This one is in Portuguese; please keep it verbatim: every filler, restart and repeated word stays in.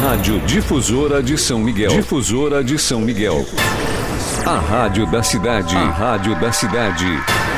Rádio Difusora de São Miguel. Difusora de São Miguel. A rádio da cidade. A rádio da cidade.